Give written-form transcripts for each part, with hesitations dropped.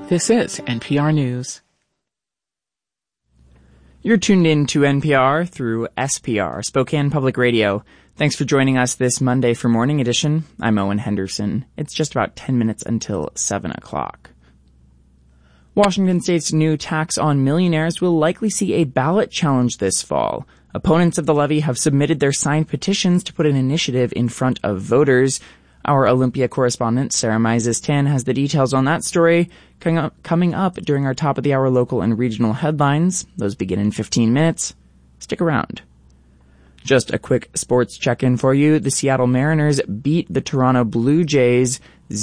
This is NPR News. You're tuned in to NPR through SPR, Spokane Public Radio. Thanks for joining us this Monday for Morning Edition. I'm Owen Henderson. It's just about 10 minutes until 7 o'clock. Washington State's new tax on millionaires will likely see a ballot challenge this fall. Opponents of the levy have submitted their signed petitions to put an initiative in front of voters. Our Olympia correspondent, Sarah Mises-Tan, has the details on that story coming up during our top-of-the-hour local and regional headlines. Those begin in 15 minutes. Stick around. Just a quick sports check-in for you. The Seattle Mariners beat the Toronto Blue Jays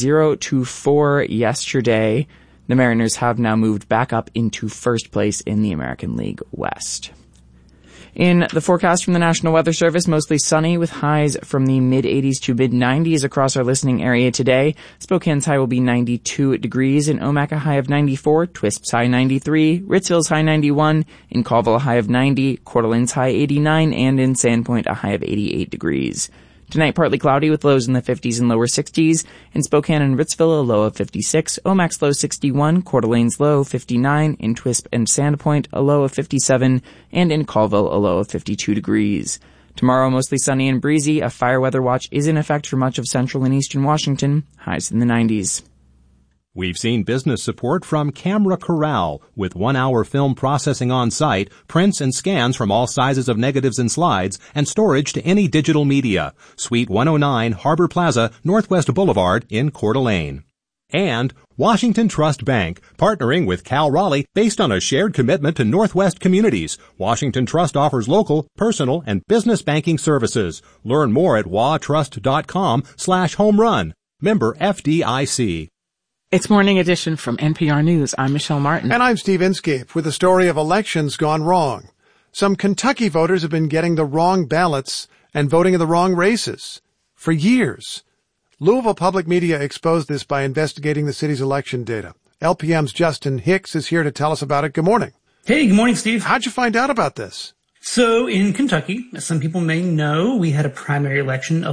0-4 yesterday. The Mariners have now moved back up into first place in the American League West. In the forecast from the National Weather Service, mostly sunny with highs from the mid-80s to mid-90s across our listening area today. Spokane's high will be 92 degrees. In Omak, a high of 94. Twisp's high 93. Ritzville's high 91. In Colville, a high of 90. Coeur d'Alene's high 89. And in Sandpoint, a high of 88 degrees. Tonight, partly cloudy with lows in the 50s and lower 60s. In Spokane and Ritzville, a low of 56. Omak's low 61. Coeur d'Alene's low 59. In Twisp and Sandpoint, a low of 57. And in Colville, a low of 52 degrees. Tomorrow, mostly sunny and breezy. A fire weather watch is in effect for much of central and eastern Washington. Highs in the 90s. We've seen business support from Camera Corral, with 1-hour film processing on site, prints and scans from all sizes of negatives and slides, and storage to any digital media. Suite 109, Harbor Plaza, Northwest Boulevard in Coeur d'Alene. And Washington Trust Bank, partnering with Cal Raleigh based on a shared commitment to Northwest communities. Washington Trust offers local, personal, and business banking services. Learn more at watrust.com/homerun. Member FDIC. It's Morning Edition from NPR News. I'm Michelle Martin. And I'm Steve Inskeep with the story of elections gone wrong. Some Kentucky voters have been getting the wrong ballots and voting in the wrong races for years. Louisville Public Media exposed this by investigating the city's election data. LPM's Justin Hicks is here to tell us about it. Good morning. Hey, good morning, Steve. How'd you find out about this? So in Kentucky, as some people may know, we had a primary election